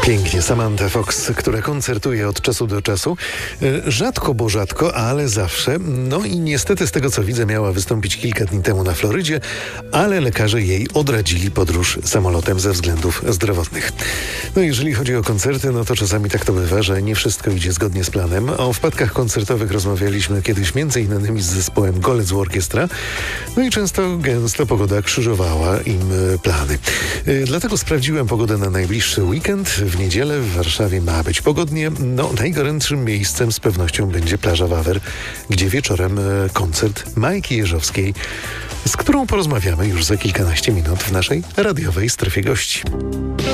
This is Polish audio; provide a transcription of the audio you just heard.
Pięknie, Samantha Fox, która koncertuje od czasu do czasu. Rzadko, bo rzadko, ale zawsze. No i niestety z tego co widzę miała wystąpić kilka dni temu na Florydzie, ale lekarze jej odradzili podróż samolotem ze względów zdrowotnych. No jeżeli chodzi o koncerty, no to czasami tak to bywa, że nie wszystko idzie zgodnie z planem. O wpadkach koncertowych rozmawialiśmy kiedyś m.in. z zespołem Golec Orkiestra. No i gęsto pogoda krzyżowała im plany. Dlatego sprawdziłem pogodę na najbliższy weekend. W niedzielę w Warszawie ma być pogodnie. No, najgorętszym miejscem z pewnością będzie plaża Wawer, gdzie wieczorem koncert Majki Jeżowskiej, z którą porozmawiamy już za kilkanaście minut w naszej radiowej strefie gości.